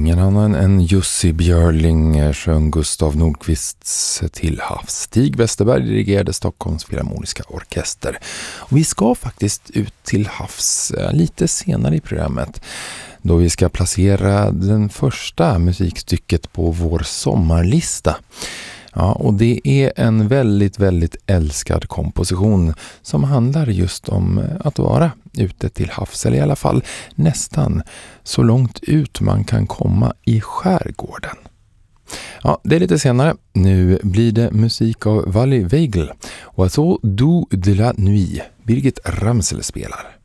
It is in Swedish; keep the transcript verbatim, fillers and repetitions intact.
Ingen annan än Jussi Björling sjöng Gustav Nordqvists Till havs. Stig Westerberg dirigerade Stockholms Filharmoniska orkester. Och vi ska faktiskt ut till havs lite senare i programmet, då vi ska placera den första musikstycket på vår sommarlista. Ja, och det är en väldigt, väldigt älskad komposition som handlar just om att vara ute till havs, eller i alla fall nästan så långt ut man kan komma i skärgården. Ja, det är lite senare. Nu blir det musik av Wally Weigl och så Du de la Nuit, Birgit Ramsel spelar.